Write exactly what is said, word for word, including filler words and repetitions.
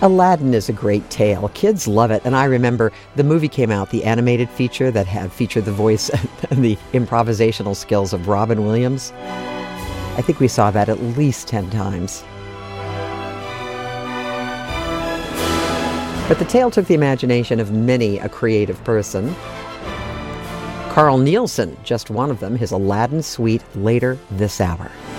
Aladdin is a great tale. Kids love it, and I remember the movie came out, the animated feature that had featured the voice and the improvisational skills of Robin Williams. I think we saw that at least ten times. But the tale took the imagination of many a creative person. Carl Nielsen, just one of them, his Aladdin suite later this hour.